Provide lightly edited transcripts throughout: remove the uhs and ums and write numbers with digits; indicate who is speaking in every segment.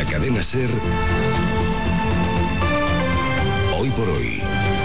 Speaker 1: la cadena SER. Hoy por hoy,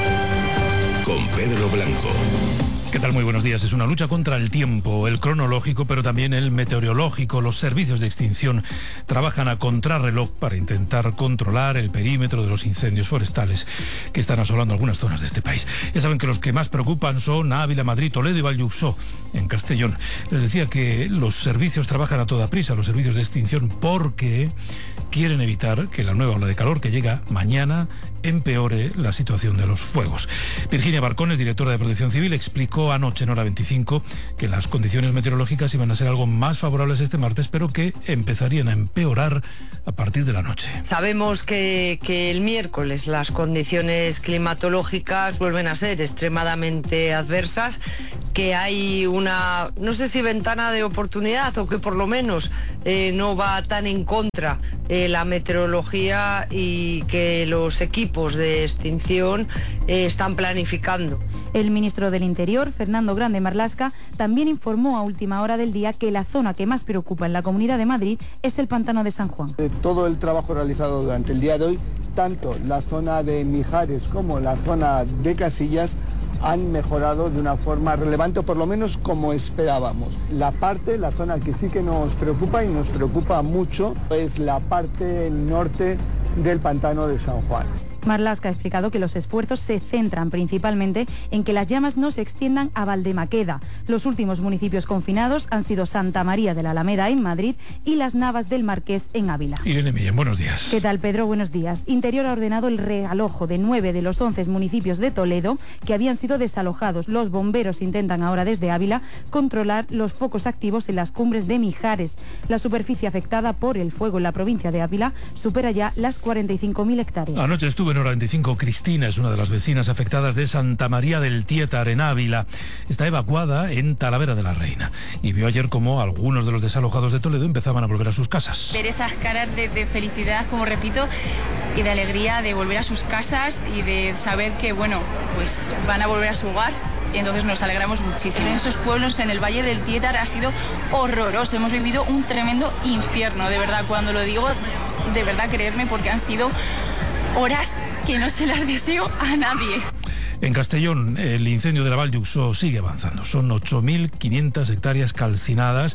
Speaker 1: con Pedro Blanco.
Speaker 2: ¿Qué tal? Muy buenos días. Es una lucha contra el tiempo, el cronológico, pero también el meteorológico. Los servicios de extinción trabajan a contrarreloj para intentar controlar el perímetro de los incendios forestales que están asolando algunas zonas de este país. Ya saben que los que más preocupan son Ávila, Madrid, Toledo y Valldeuxó, en Castellón. Les decía que los servicios trabajan a toda prisa, los servicios de extinción, porque quieren evitar que la nueva ola de calor que llega mañana empeore la situación de los fuegos. Virginia Barcones, directora de Protección Civil, explicó anoche en Hora 25 que las condiciones meteorológicas iban a ser algo más favorables este martes, pero que empezarían a empeorar a partir de la noche.
Speaker 3: Sabemos que el miércoles las condiciones climatológicas vuelven a ser extremadamente adversas, que hay una, no sé si ventana de oportunidad o que por lo menos no va tan en contra la meteorología y que los equipos de extinción están planificando.
Speaker 4: El ministro del Interior, Fernando Grande Marlaska, también informó a última hora del día que la zona que más preocupa en la Comunidad de Madrid es el pantano de San Juan.
Speaker 5: Todo el trabajo realizado durante el día de hoy, tanto la zona de Mijares como la zona de Casillas, han mejorado de una forma relevante, o por lo menos como esperábamos. La zona que sí que nos preocupa y nos preocupa mucho es la parte norte del pantano de San Juan.
Speaker 4: Marlaska ha explicado que los esfuerzos se centran principalmente en que las llamas no se extiendan a Valdemaqueda. Los últimos municipios confinados han sido Santa María de la Alameda en Madrid y Las Navas del Marqués en Ávila.
Speaker 2: Irene Millán, buenos días.
Speaker 4: ¿Qué tal, Pedro? Buenos días. Interior ha ordenado el realojo de 9 de los 11 municipios de Toledo que habían sido desalojados. Los bomberos intentan ahora desde Ávila controlar los focos activos en las cumbres de Mijares. La superficie afectada por el fuego en la provincia de Ávila supera ya las 45.000 hectáreas.
Speaker 2: Anoche estuve en Hora 25. Cristina es una de las vecinas afectadas de Santa María del Tietar en Ávila. Está evacuada en Talavera de la Reina y vio ayer cómo algunos de los desalojados de Toledo empezaban a volver a sus casas.
Speaker 6: Ver esas caras de felicidad, como repito, y de alegría de volver a sus casas y de saber que, bueno, pues van a volver a su hogar. Y entonces nos alegramos muchísimo. En esos pueblos, en el Valle del Tietar, ha sido horroroso. Hemos vivido un tremendo infierno, de verdad. Cuando lo digo, de verdad, creerme, porque han sido horas que no se las deseo a nadie.
Speaker 2: En Castellón, el incendio de la Valldeuxó sigue avanzando. Son 8.500 hectáreas calcinadas,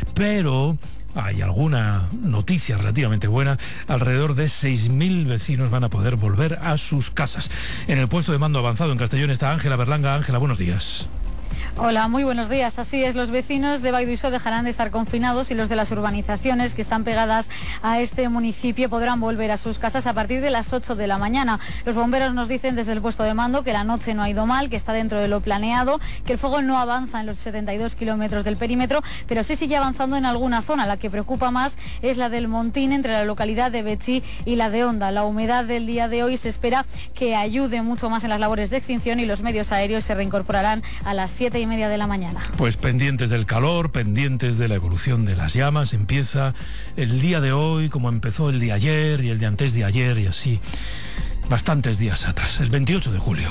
Speaker 2: pero hay alguna noticia relativamente buena. Alrededor de 6.000 vecinos van a poder volver a sus casas. En el puesto de mando avanzado en Castellón está Ángela Berlanga. Ángela, buenos días.
Speaker 7: Hola, muy buenos días. Así es, los vecinos de Valldeuxó dejarán de estar confinados y los de las urbanizaciones que están pegadas a este municipio podrán volver a sus casas a partir de las 8 de la mañana. Los bomberos nos dicen desde el puesto de mando que la noche no ha ido mal, que está dentro de lo planeado, que el fuego no avanza en los 72 kilómetros del perímetro, pero sí sigue avanzando en alguna zona. La que preocupa más es la del Montín, entre la localidad de Betxí y la de Onda. La humedad del día de hoy se espera que ayude mucho más en las labores de extinción y los medios aéreos se reincorporarán a las 7:30 de la mañana.
Speaker 2: Pues pendientes del calor, pendientes de la evolución de las llamas. Empieza el día de hoy como empezó el de ayer y el de antes de ayer y así bastantes días atrás. Es 28 de julio.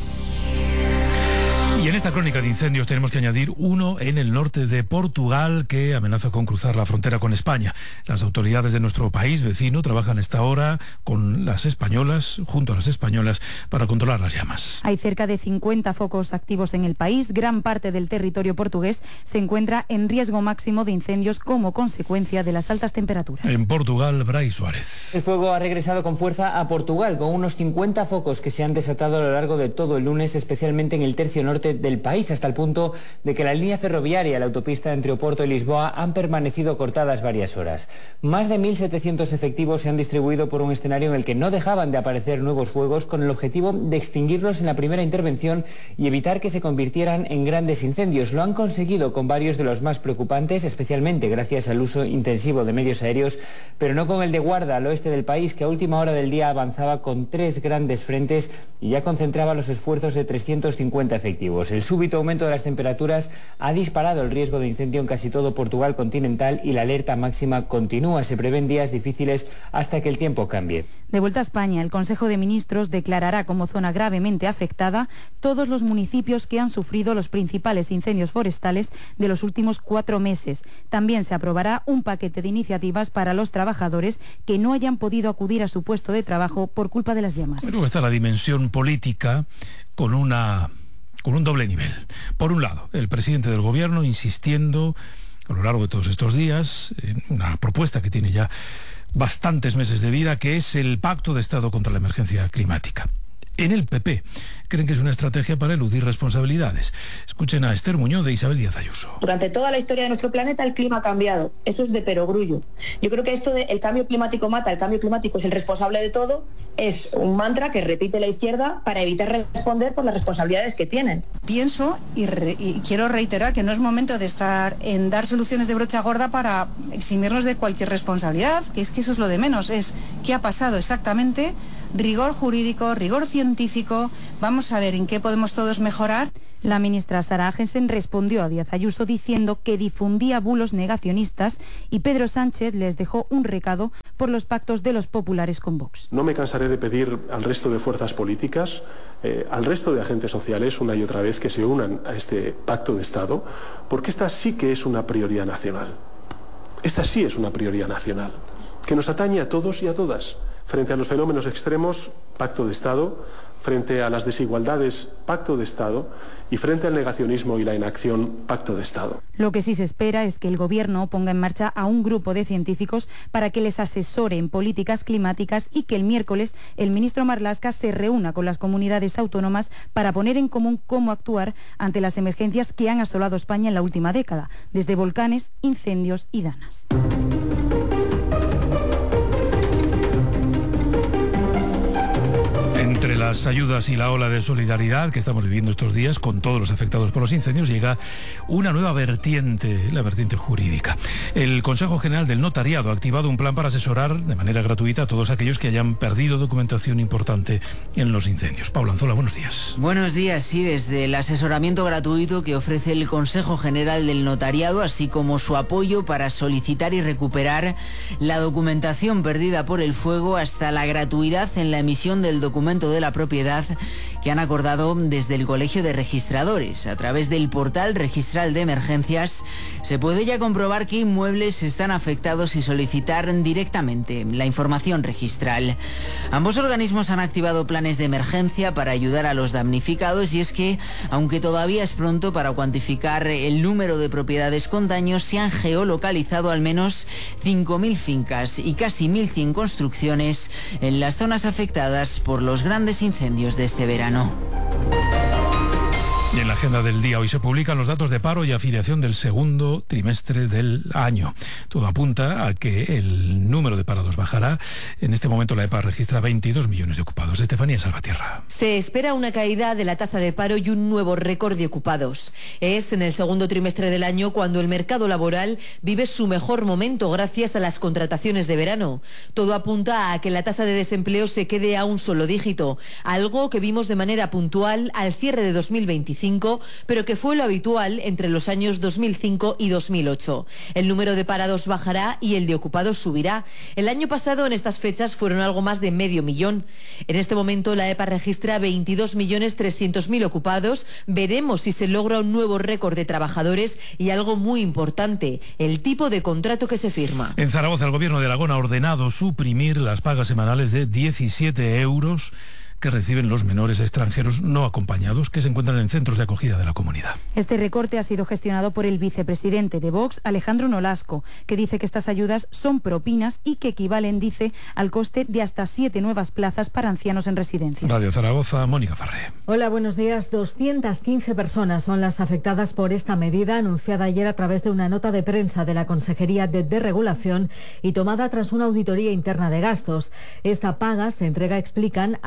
Speaker 2: Y en esta crónica de incendios tenemos que añadir uno en el norte de Portugal que amenaza con cruzar la frontera con España. Las autoridades de nuestro país vecino trabajan a esta hora con las españolas, junto a las españolas, para controlar las llamas.
Speaker 4: Hay cerca de 50 focos activos en el país. Gran parte del territorio portugués se encuentra en riesgo máximo de incendios como consecuencia de las altas temperaturas.
Speaker 2: En Portugal, Brais Suárez.
Speaker 8: El fuego ha regresado con fuerza a Portugal, con unos 50 focos que se han desatado a lo largo de todo el lunes, especialmente en el tercio norte del país, hasta el punto de que la línea ferroviaria, la autopista entre Oporto y Lisboa, han permanecido cortadas varias horas. Más de 1.700 efectivos se han distribuido por un escenario en el que no dejaban de aparecer nuevos fuegos, con el objetivo de extinguirlos en la primera intervención y evitar que se convirtieran en grandes incendios. Lo han conseguido con varios de los más preocupantes, especialmente gracias al uso intensivo de medios aéreos, pero no con el de Guarda, al oeste del país, que a última hora del día avanzaba con 3 grandes frentes y ya concentraba los esfuerzos de 350 efectivos. fuegos. El súbito aumento de las temperaturas ha disparado el riesgo de incendio en casi todo Portugal continental y la alerta máxima continúa. Se prevén días difíciles hasta que el tiempo cambie.
Speaker 4: De vuelta a España, el Consejo de Ministros declarará como zona gravemente afectada todos los municipios que han sufrido los principales incendios forestales de los últimos 4 meses. También se aprobará un paquete de iniciativas para los trabajadores que no hayan podido acudir a su puesto de trabajo por culpa de las llamas.
Speaker 2: Luego está la dimensión política con un doble nivel. Por un lado, el presidente del Gobierno insistiendo a lo largo de todos estos días en una propuesta que tiene ya bastantes meses de vida, que es el Pacto de Estado contra la Emergencia Climática. En el PP creen que es una estrategia para eludir responsabilidades. Escuchen a Esther Muñoz de Isabel Díaz Ayuso.
Speaker 9: Durante toda la historia de nuestro planeta el clima ha cambiado. Eso es de perogrullo. Yo creo que esto de el cambio climático mata, el cambio climático es el responsable de todo, es un mantra que repite la izquierda para evitar responder por las responsabilidades que tienen.
Speaker 10: Pienso y quiero reiterar que no es momento de estar en dar soluciones de brocha gorda para eximirnos de cualquier responsabilidad, que es que eso es lo de menos, es qué ha pasado exactamente, rigor jurídico, rigor científico, vamos a ver en qué podemos todos mejorar.
Speaker 4: La ministra Sara Agesen respondió a Díaz Ayuso diciendo que difundía bulos negacionistas y Pedro Sánchez les dejó un recado por los pactos de los populares con Vox.
Speaker 11: No me cansaré de pedir al resto de fuerzas políticas, al resto de agentes sociales una y otra vez que se unan a este pacto de Estado, porque esta sí que es una prioridad nacional. Esta sí es una prioridad nacional, que nos atañe a todos y a todas. Frente a los fenómenos extremos, pacto de Estado; frente a las desigualdades, pacto de Estado; y frente al negacionismo y la inacción, pacto de Estado.
Speaker 4: Lo que sí se espera es que el Gobierno ponga en marcha a un grupo de científicos para que les asesore en políticas climáticas y que el miércoles el ministro Marlaska se reúna con las comunidades autónomas para poner en común cómo actuar ante las emergencias que han asolado España en la última década, desde volcanes, incendios y danas.
Speaker 2: Entre las ayudas y la ola de solidaridad que estamos viviendo estos días con todos los afectados por los incendios llega una nueva vertiente, la vertiente jurídica. El Consejo General del Notariado ha activado un plan para asesorar de manera gratuita a todos aquellos que hayan perdido documentación importante en los incendios. Pablo Anzola, buenos días.
Speaker 12: Buenos días, sí, desde el asesoramiento gratuito que ofrece el Consejo General del Notariado, así como su apoyo para solicitar y recuperar la documentación perdida por el fuego, hasta la gratuidad en la emisión del documento de la propiedad que han acordado desde el Colegio de Registradores. A través del portal registral de emergencias se puede ya comprobar qué inmuebles están afectados y solicitar directamente la información registral. Ambos organismos han activado planes de emergencia para ayudar a los damnificados, y es que, aunque todavía es pronto para cuantificar el número de propiedades con daños, se han geolocalizado al menos 5.000 fincas y casi 1.100 construcciones en las zonas afectadas por los grandes incendios de este verano.
Speaker 2: Y en la agenda del día hoy se publican los datos de paro y afiliación del segundo trimestre del año. Todo apunta a que el número de parados bajará. En este momento la EPA registra 22 millones de ocupados. Estefanía Salvatierra.
Speaker 13: Se espera una caída de la tasa de paro y un nuevo récord de ocupados. Es en el segundo trimestre del año cuando el mercado laboral vive su mejor momento gracias a las contrataciones de verano. Todo apunta a que la tasa de desempleo se quede a un solo dígito, algo que vimos de manera puntual al cierre de 2025, pero que fue lo habitual entre los años 2005 y 2008. El número de parados bajará y el de ocupados subirá. El año pasado en estas fechas fueron algo más de 500.000. En este momento la EPA registra 22.300.000 ocupados. Veremos si se logra un nuevo récord de trabajadores y algo muy importante, el tipo de contrato que se firma.
Speaker 2: En Zaragoza el Gobierno de Aragón ha ordenado suprimir las pagas semanales de 17 euros que reciben los menores extranjeros no acompañados que se encuentran en centros de acogida de la comunidad.
Speaker 4: Este recorte ha sido gestionado por el vicepresidente de Vox, Alejandro Nolasco, que dice que estas ayudas son propinas y que equivalen, dice, al coste de hasta 7 nuevas plazas para ancianos en residencias.
Speaker 2: Radio Zaragoza, Mónica Farré.
Speaker 14: Hola, buenos días. 215 personas son las afectadas por esta medida, anunciada ayer a través de una nota de prensa de la Consejería de Desregulación y tomada tras una auditoría interna de gastos. Esta paga se entrega, explican, a los jóvenes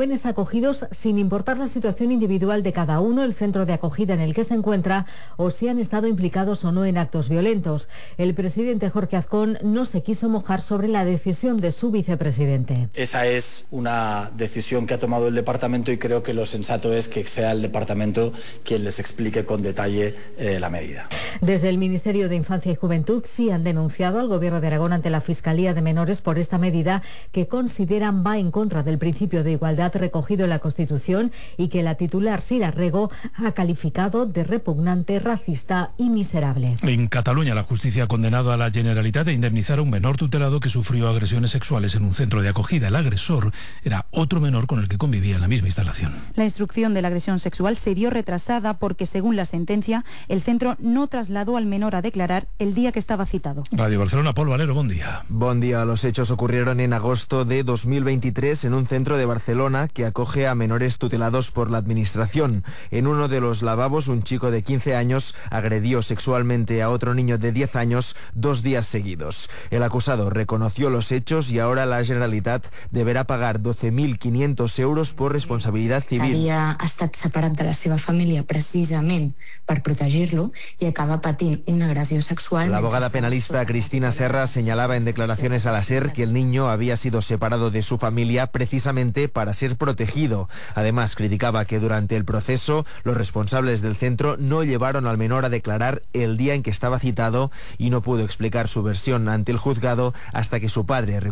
Speaker 14: jóvenes acogidos sin importar la situación individual de cada uno, el centro de acogida en el que se encuentra o si han estado implicados o no en actos violentos. El presidente Jorge Azcón no se quiso mojar sobre la decisión de su vicepresidente.
Speaker 15: Esa es una decisión que ha tomado el departamento y creo que lo sensato es que sea el departamento quien les explique con detalle la medida.
Speaker 14: Desde el Ministerio de Infancia y Juventud sí han denunciado al Gobierno de Aragón ante la Fiscalía de Menores por esta medida que consideran va en contra del principio de igualdad recogido en la Constitución y que la titular Sira Rego ha calificado de repugnante, racista y miserable.
Speaker 2: En Cataluña, la justicia ha condenado a la Generalitat a indemnizar a un menor tutelado que sufrió agresiones sexuales en un centro de acogida. El agresor era otro menor con el que convivía en la misma instalación.
Speaker 4: La instrucción de la agresión sexual se vio retrasada porque, según la sentencia, el centro no trasladó al menor a declarar el día que estaba citado.
Speaker 2: Radio Barcelona, Paul Valero, buen día.
Speaker 16: Buen día. Los hechos ocurrieron en agosto de 2023 en un centro de Barcelona que acoge a menores tutelados por la administración. En uno de los lavabos, un chico de 15 años agredió sexualmente a otro niño de 10 años 2 días seguidos. El acusado reconoció los hechos y ahora la Generalitat deberá pagar 12.500 euros por responsabilidad civil.
Speaker 17: Havia estat separat de la seva família precisament per protegir-lo i acaba patint una agressió sexual.
Speaker 16: La abogada penalista Cristina Serra señalaba en declaraciones a la SER que el niño había sido separado de su familia precisamente para ser protegido. Además, criticaba que durante el proceso los responsables del centro no llevaron al menor a declarar el día en que estaba citado y no pudo explicar su versión ante el juzgado hasta que su padre